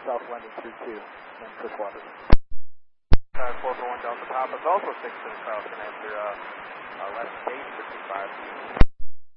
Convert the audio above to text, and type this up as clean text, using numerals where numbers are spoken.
south landing through 2, and Clearwater. 441 Delta Papa is also 6 to the south, and after left stage 55.